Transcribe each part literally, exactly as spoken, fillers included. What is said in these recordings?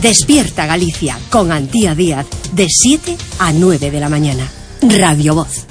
Despierta Galicia con Antía Díaz de siete a nueve de la mañana. Radio Voz.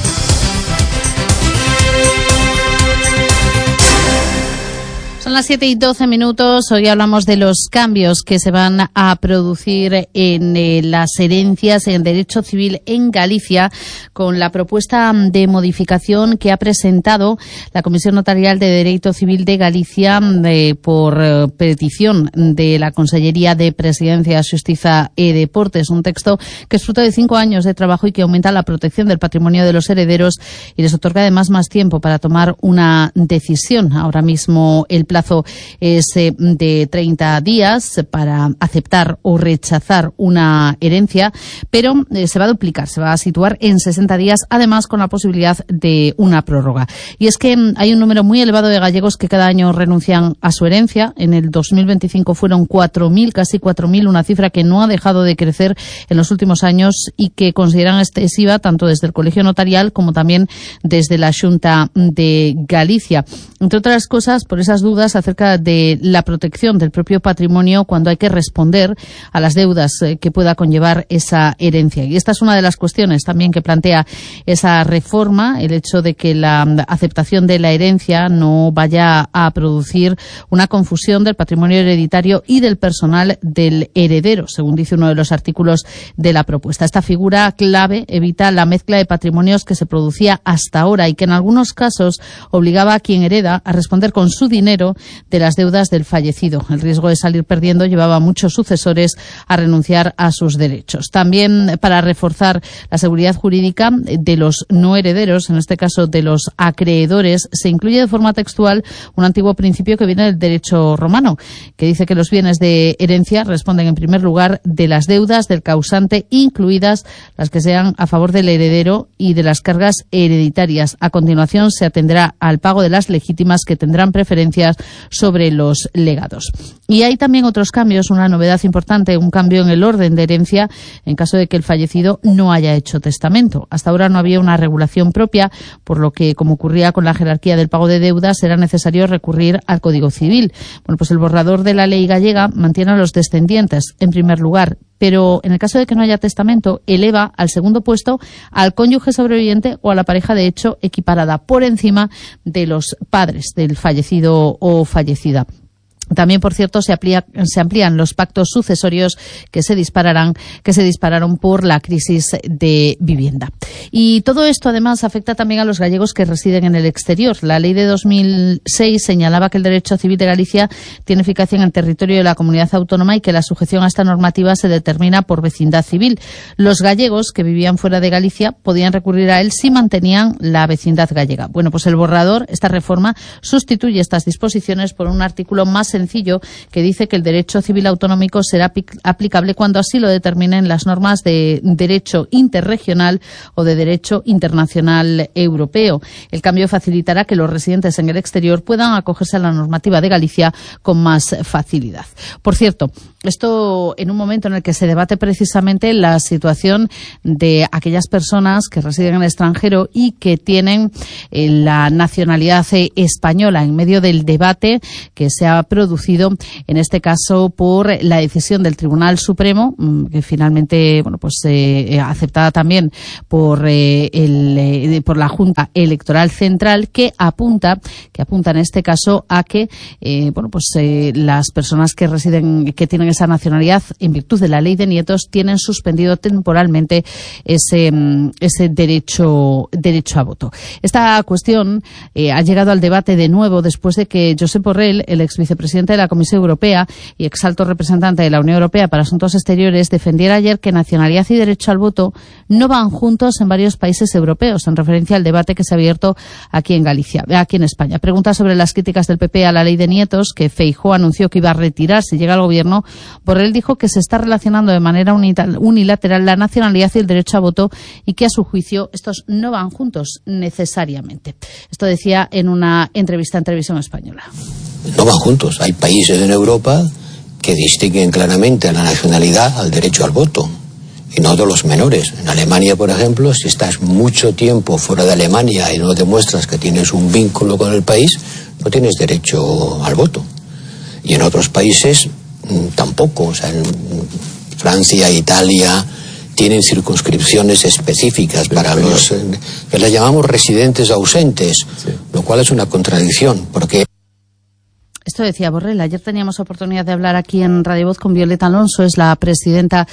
Son las siete y doce minutos. Hoy hablamos de los cambios que se van a producir en eh, las herencias en derecho civil en Galicia, con la propuesta de modificación que ha presentado la Comisión Notarial de Derecho Civil de Galicia eh, por eh, petición de la Consellería de Presidencia, Xustiza e Deportes. Un texto que es fruto de cinco años de trabajo y que aumenta la protección del patrimonio de los herederos y les otorga además más tiempo para tomar una decisión. Ahora mismo el plazo es eh, de treinta días para aceptar o rechazar una herencia, pero eh, se va a duplicar, se va a situar en sesenta días, además con la posibilidad de una prórroga. Y es que mm, hay un número muy elevado de gallegos que cada año renuncian a su herencia. En el dos mil veinticinco fueron cuatro mil, casi cuatro mil, una cifra que no ha dejado de crecer en los últimos años y que consideran excesiva tanto desde el Colegio Notarial como también desde la Xunta de Galicia. Entre otras cosas, por esas dudas acerca de la protección del propio patrimonio cuando hay que responder a las deudas que pueda conllevar esa herencia. Y esta es una de las cuestiones también que plantea esa reforma, el hecho de que la aceptación de la herencia no vaya a producir una confusión del patrimonio hereditario y del personal del heredero, según dice uno de los artículos de la propuesta. Esta figura clave evita la mezcla de patrimonios que se producía hasta ahora y que en algunos casos obligaba a quien hereda a responder con su dinero de las deudas del fallecido. El riesgo de salir perdiendo llevaba a muchos sucesores a renunciar a sus derechos. También para reforzar la seguridad jurídica de los no herederos, en este caso de los acreedores, se incluye de forma textual un antiguo principio que viene del derecho romano, que dice que los bienes de herencia responden en primer lugar de las deudas del causante, incluidas las que sean a favor del heredero y de las cargas hereditarias. A continuación se atenderá al pago de las legítimas que tendrán preferencias sobre los legados. Y hay también otros cambios, una novedad importante, un cambio en el orden de herencia en caso de que el fallecido no haya hecho testamento. Hasta ahora no había una regulación propia, por lo que, como ocurría con la jerarquía del pago de deudas, era necesario recurrir al Código Civil. Bueno, pues el borrador de la ley gallega mantiene a los descendientes en primer lugar, pero en el caso de que no haya testamento, eleva al segundo puesto al cónyuge sobreviviente o a la pareja de hecho equiparada, por encima de los padres del fallecido o fallecida. También, por cierto, se, amplía, se amplían los pactos sucesorios que se dispararán, que se dispararon por la crisis de vivienda. Y todo esto, además, afecta también a los gallegos que residen en el exterior. La ley de dos mil seis señalaba que el derecho civil de Galicia tiene eficacia en el territorio de la comunidad autónoma y que la sujeción a esta normativa se determina por vecindad civil. Los gallegos que vivían fuera de Galicia podían recurrir a él si mantenían la vecindad gallega. Bueno, pues el borrador, esta reforma, sustituye estas disposiciones por un artículo más sencillo que dice que el derecho civil autonómico será aplicable cuando así lo determinen las normas de derecho interregional o de derecho internacional europeo. El cambio facilitará que los residentes en el exterior puedan acogerse a la normativa de Galicia con más facilidad. Por cierto, esto en un momento en el que se debate precisamente la situación de aquellas personas que residen en el extranjero y que tienen eh, la nacionalidad eh, española, en medio del debate que se ha producido en este caso por la decisión del Tribunal Supremo, que finalmente, bueno, pues eh, aceptada también por eh, el eh, por la Junta Electoral Central, que apunta que apunta en este caso a que eh, bueno, pues eh, las personas que residen, que tienen esa nacionalidad en virtud de la Ley de Nietos, tienen suspendido temporalmente ese ese derecho derecho a voto. Esta cuestión eh, ha llegado al debate de nuevo después de que Josep Borrell, el ex vicepresidente de la Comisión Europea y ex alto representante de la Unión Europea para Asuntos Exteriores, defendiera ayer que nacionalidad y derecho al voto no van juntos en varios países europeos, en referencia al debate que se ha abierto aquí en Galicia, aquí en España. Pregunta sobre las críticas del P P a la Ley de Nietos, que Feijóo anunció que iba a retirar si llega al gobierno. Borrell dijo que se está relacionando de manera unilateral la nacionalidad y el derecho a voto y que, a su juicio, estos no van juntos necesariamente. Esto decía en una entrevista en Televisión Española. No van juntos. Hay países en Europa que distinguen claramente a la nacionalidad al derecho al voto, y no de los menores. En Alemania, por ejemplo, si estás mucho tiempo fuera de Alemania y no demuestras que tienes un vínculo con el país, no tienes derecho al voto. Y en otros países tampoco. O sea, en Francia, Italia tienen circunscripciones específicas para los eh, que les llamamos residentes ausentes, sí. Lo cual es una contradicción, porque esto decía Borrell. Ayer teníamos oportunidad de hablar aquí en Radio Voz con Violeta Alonso, es la presidenta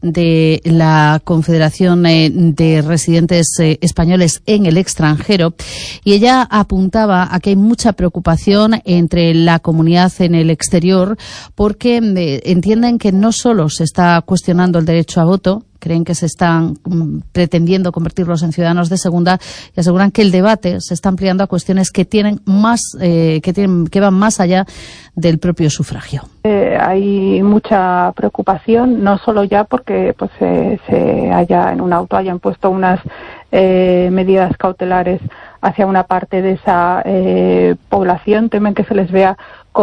de la Confederación de Residentes Españoles en el Extranjero, y ella apuntaba a que hay mucha preocupación entre la comunidad en el exterior porque entienden que no solo se está cuestionando el derecho a voto, creen que se están um, pretendiendo convertirlos en ciudadanos de segunda, y aseguran que el debate se está ampliando a cuestiones que tienen más, eh, que tienen, que van más allá del propio sufragio. Eh, hay mucha preocupación, no solo ya porque pues eh, se haya en un auto hayan puesto unas eh, medidas cautelares hacia una parte de esa eh, población, temen que se les vea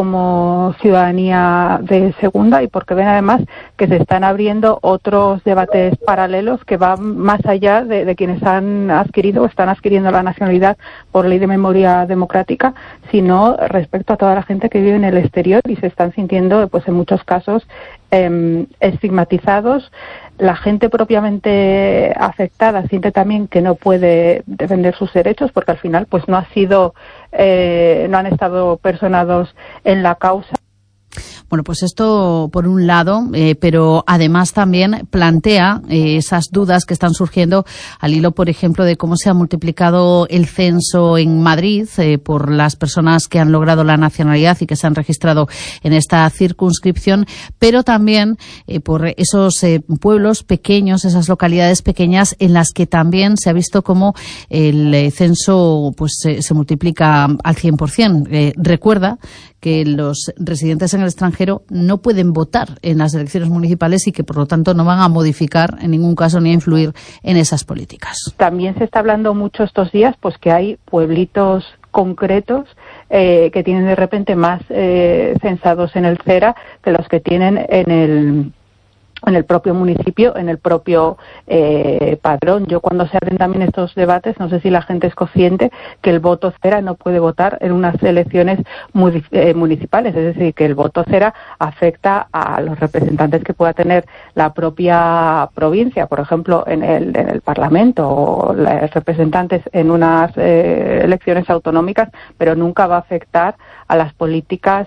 como ciudadanía de segunda, y porque ven además que se están abriendo otros debates paralelos que van más allá de, de quienes han adquirido o están adquiriendo la nacionalidad por ley de memoria democrática, sino respecto a toda la gente que vive en el exterior y se están sintiendo, pues en muchos casos, eh, estigmatizados. La gente propiamente afectada siente también que no puede defender sus derechos porque al final pues no ha sido, eh, no han estado personados en la causa. Bueno, pues esto por un lado, eh, pero además también plantea eh, esas dudas que están surgiendo al hilo, por ejemplo, de cómo se ha multiplicado el censo en Madrid eh, por las personas que han logrado la nacionalidad y que se han registrado en esta circunscripción, pero también eh, por esos eh, pueblos pequeños, esas localidades pequeñas en las que también se ha visto cómo el eh, censo pues eh, se multiplica al cien por ciento. Eh, recuerda que los residentes en el extranjero no pueden votar en las elecciones municipales y que, por lo tanto, no van a modificar en ningún caso ni a influir en esas políticas. También se está hablando mucho estos días pues que hay pueblitos concretos eh, que tienen de repente más eh, censados en el CERA que los que tienen en el en el propio municipio, en el propio eh, padrón. Yo cuando se abren también estos debates, no sé si la gente es consciente que el voto cera no puede votar en unas elecciones muy, eh, municipales, es decir, que el voto cera afecta a los representantes que pueda tener la propia provincia, por ejemplo, en el, en el Parlamento o los representantes en unas eh, elecciones autonómicas, pero nunca va a afectar a las políticas,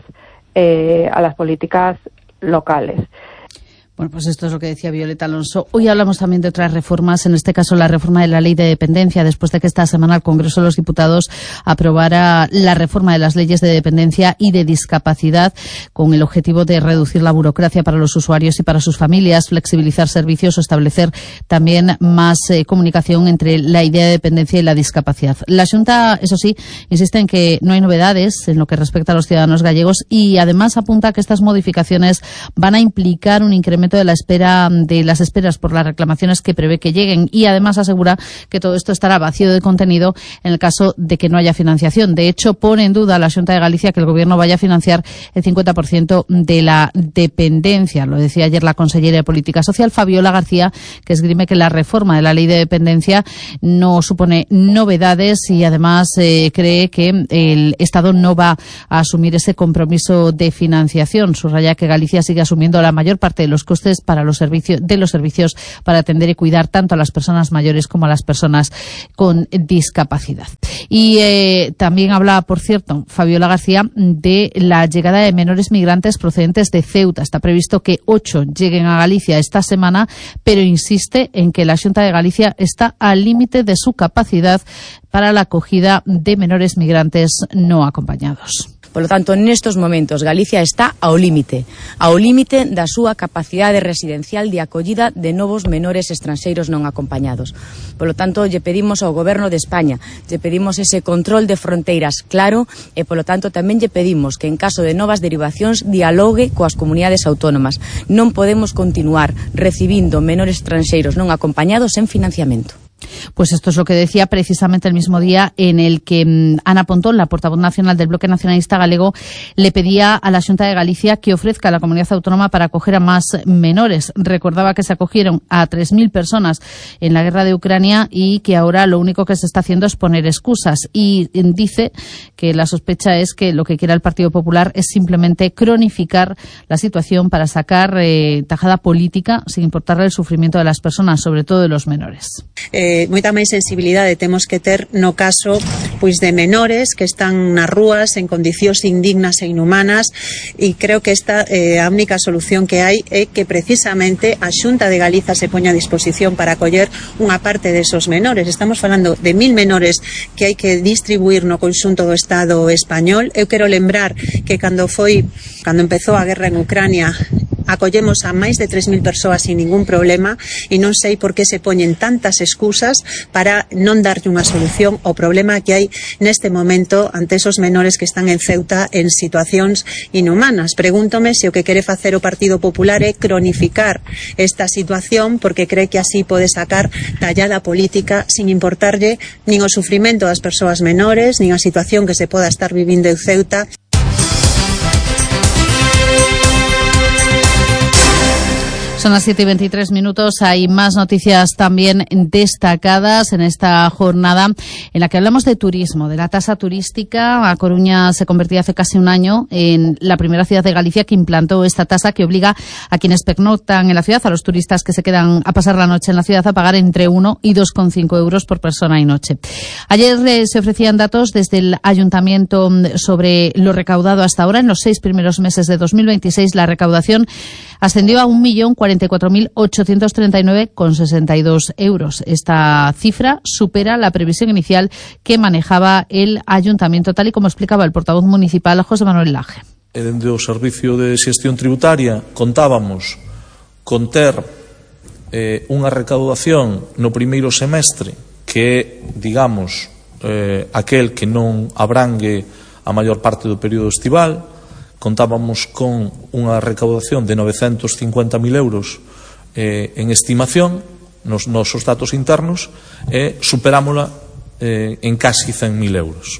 eh, a las políticas locales. Bueno, pues esto es lo que decía Violeta Alonso. Hoy hablamos también de otras reformas, en este caso la reforma de la Ley de Dependencia, después de que esta semana el Congreso de los Diputados aprobara la reforma de las leyes de dependencia y de discapacidad con el objetivo de reducir la burocracia para los usuarios y para sus familias, flexibilizar servicios o establecer también más eh, comunicación entre la idea de dependencia y la discapacidad. La Xunta, eso sí, insiste en que no hay novedades en lo que respecta a los ciudadanos gallegos y además apunta que estas modificaciones van a implicar un incremento de la espera de las esperas por las reclamaciones que prevé que lleguen, y además asegura que todo esto estará vacío de contenido en el caso de que no haya financiación. De hecho, pone en duda la Xunta de Galicia que el Gobierno vaya a financiar el cincuenta por ciento de la dependencia. Lo decía ayer la consellera de Política Social, Fabiola García, que esgrime que la reforma de la Ley de Dependencia no supone novedades y además eh, cree que el Estado no va a asumir ese compromiso de financiación. Subraya que Galicia sigue asumiendo la mayor parte de los costes para los servicios de los servicios para atender y cuidar tanto a las personas mayores como a las personas con discapacidad. Y eh, también habla, por cierto, Fabiola García, de la llegada de menores migrantes procedentes de Ceuta. Está previsto que ocho lleguen a Galicia esta semana, pero insiste en que la Xunta de Galicia está al límite de su capacidad para la acogida de menores migrantes no acompañados. Por lo tanto, nestos momentos, Galicia está ao límite, ao límite da súa capacidade residencial de acollida de novos menores estranxeiros non acompañados. Por lo tanto, lle pedimos ao Goberno de España, lle pedimos ese control de fronteiras claro e, por lo tanto, tamén lle pedimos que, en caso de novas derivacións, dialogue coas comunidades autónomas. Non podemos continuar recibindo menores estranxeiros non acompañados sen financiamento. Pues esto es lo que decía precisamente el mismo día en el que um, Ana Pontón, la portavoz nacional del Bloque Nacionalista Galego, le pedía a la Xunta de Galicia que ofrezca a la comunidad autónoma para acoger a más menores. Recordaba que se acogieron a tres mil personas en la guerra de Ucrania y que ahora lo único que se está haciendo es poner excusas. Y dice que la sospecha es que lo que quiere el Partido Popular es simplemente cronificar la situación para sacar eh, tajada política sin importarle el sufrimiento de las personas, sobre todo de los menores. Eh, moita máis sensibilidade temos que ter no caso pois de menores que están nas rúas en condicións indignas e inhumanas, e creo que esta eh, a única solución que hai é que precisamente a Xunta de Galiza se poña a disposición para acoller unha parte desos menores. Estamos falando de mil menores que hai que distribuir no conxunto do Estado español. Eu quero lembrar que cando foi cando empezou a guerra en Ucrania acollemos a máis de tres mil persoas sin ningún problema, e non sei por que se poñen tantas excusas para non darlle unha solución ao problema que hai neste momento ante esos menores que están en Ceuta en situacións inhumanas. Pregúntome se o que quere facer o Partido Popular é cronificar esta situación porque cree que así pode sacar tallada política sin importarlle nin o sufrimento das persoas menores, nin a situación que se poda estar vivindo en Ceuta. Son las siete y veintitrés minutos. Hay más noticias también destacadas en esta jornada en la que hablamos de turismo, de la tasa turística. A Coruña se convertía hace casi un año en la primera ciudad de Galicia que implantó esta tasa que obliga a quienes pernoctan en la ciudad, a los turistas que se quedan a pasar la noche en la ciudad, a pagar entre uno y dos coma cinco euros por persona y noche. Ayer eh, se ofrecían datos desde el Ayuntamiento sobre lo recaudado hasta ahora. En los seis primeros meses de dos mil veintiséis la recaudación ascendió a un millón cuarenta y cuatro mil ochocientos treinta y nueve coma sesenta y dos euros. Esta cifra supera la previsión inicial que manejaba el Ayuntamiento, tal y como explicaba el portavoz municipal José Manuel Laje. Dende o Servicio de Xestión Tributaria contábamos con ter eh, unha recaudación no primeiro semestre que é, digamos, eh, aquel que non abrangue a maior parte do período estival. Contábamos con unha recaudación de novecentos cincuenta mil euros eh, en estimación nos nosos datos internos e superámola eh, en casi cen mil euros.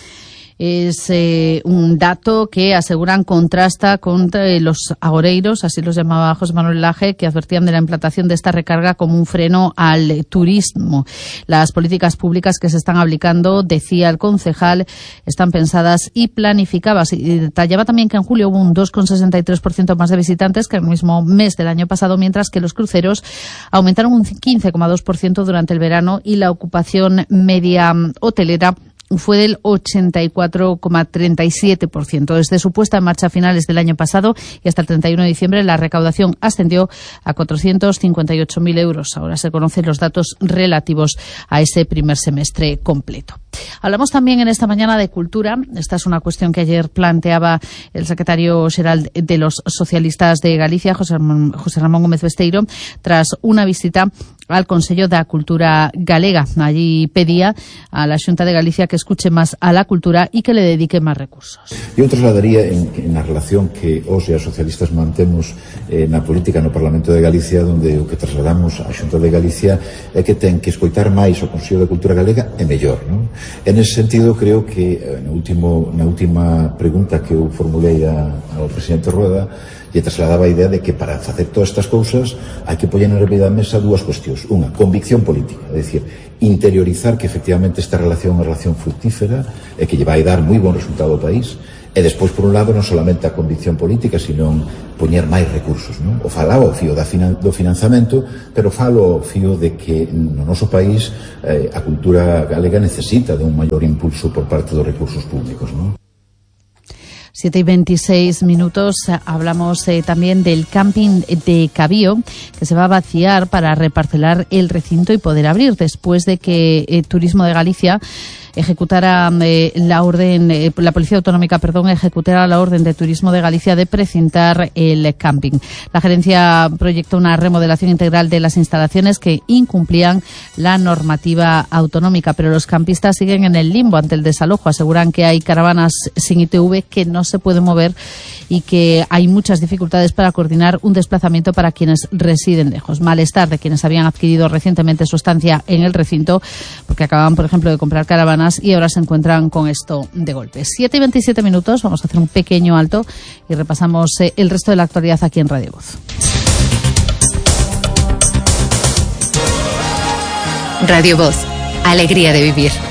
Es eh, un dato que aseguran contrasta contra eh, los agoreiros, así los llamaba José Manuel Laje, que advertían de la implantación de esta recarga como un freno al turismo. Las políticas públicas que se están aplicando, decía el concejal, están pensadas y planificadas. Y detallaba también que en julio hubo un dos coma sesenta y tres por ciento más de visitantes que el mismo mes del año pasado, mientras que los cruceros aumentaron un quince coma dos por ciento durante el verano y la ocupación media hotelera fue del ochenta y cuatro coma treinta y siete por ciento. Desde su puesta en marcha a finales del año pasado y hasta el treinta y uno de diciembre, la recaudación ascendió a cuatrocientos cincuenta y ocho mil euros. Ahora se conocen los datos relativos a ese primer semestre completo. Hablamos también en esta mañana de cultura. Esta es una cuestión que ayer planteaba el secretario xeral de los socialistas de Galicia, José Ramón, José Ramón Gómez Besteiro, tras una visita al Consello da Cultura Galega. Allí pedía a la Xunta de Galicia que escuche máis a la cultura e que le dedique máis recursos. Eu trasladaría en, en a relación que os e as socialistas mantemos eh, na política no Parlamento de Galicia, onde o que trasladamos á Xunta de Galicia é que ten que escoitar máis o Consello da Cultura Galega e mellor, non? En ese sentido, creo que na, último, na última pregunta que eu formulei a, ao presidente Rueda, e trasladaba a idea de que para facer todas estas cousas hai que poñer na da mesa dúas cuestións. Unha, convicción política, é dicir, interiorizar que efectivamente esta relación é unha relación fructífera e que lle vai dar moi bon resultado ao país. E despois, por un lado, non solamente a convicción política, sino poñer máis recursos, non? O falaba o fío da finan, do financiamento, pero falo o fío de que no noso país eh, a cultura galega necesita de un maior impulso por parte dos recursos públicos, non? siete y veintiséis minutos. Hablamos eh, también del camping de Cabío, que se va a vaciar para reparcelar el recinto y poder abrir después de que eh, Turismo de Galicia ejecutara eh, la orden, eh, la Policía Autonómica, perdón, ejecutara la orden de Turismo de Galicia de precintar el camping. La gerencia proyectó una remodelación integral de las instalaciones que incumplían la normativa autonómica, pero los campistas siguen en el limbo ante el desalojo. Aseguran que hay caravanas sin I T V que no se pueden mover y que hay muchas dificultades para coordinar un desplazamiento para quienes residen lejos. Malestar de quienes habían adquirido recientemente su estancia en el recinto porque acababan, por ejemplo, de comprar caravanas y ahora se encuentran con esto de golpe. siete y veintisiete minutos, vamos a hacer un pequeño alto y repasamos eh, el resto de la actualidad aquí en Radio Voz. Radio Voz, alegría de vivir.